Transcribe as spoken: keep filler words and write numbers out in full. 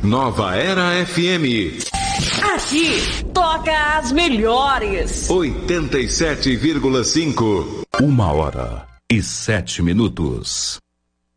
Nova Era F M. Aqui toca as melhores. oitenta e sete vírgula cinco. Uma hora e sete minutos.